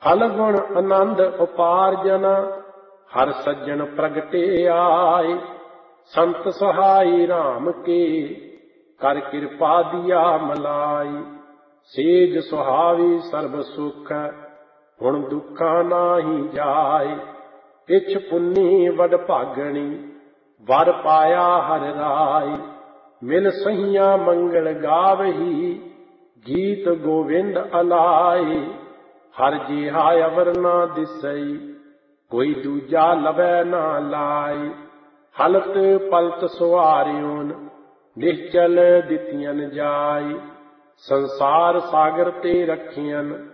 ਹਲ ਗੁਣ ਆਨੰਦ ਉਪਾਰਜਨ, ਹਰ ਸੱਜਣ ਪ੍ਰਗਟੇ ਆਏ। ਸੰਤ ਸਹਾਈ ਰਾਮ ਕੇ, ਕਰ ਕਿਰਪਾ ਦਿਆ ਮਲਾਈ। ਸੇਜ ਸੁਹਾਵੀ ਸਰਬ ਸੁਖ, ਹੁਣ ਦੁੱਖਾਂ ਨਾਹੀ ਜਾਏ। ਪਿਛ ਪੁੰਨੀ ਵਡ ਭਾਗਣੀ, ਵਰ ਪਾਇਆ ਹਰਿ ਰਾਏ। ਮਿਲ ਸਹੀਆਂ ਮੰਗਲ ਗਾਵਹੀ, ਗੀਤ ਗੋਵਿੰਦ ਅਲਾਏ। ਹਰ ਜਿਹਾ ਅਵਰ ਨਾ ਦਿਸਈ, ਕੋਈ ਦੂਜਾ ਲਵੈ ਨਾ ਲਾਏ। ਹਲਤ ਪਲਤ ਸੁਆਰਿਓਨ, ਨਿਸ਼ਚਲ ਦਿੱਤੀਆਂ ਜਾਈ। ਸੰਸਾਰ ਸਾਗਰ ਤੇ ਰੱਖੀਆਂ,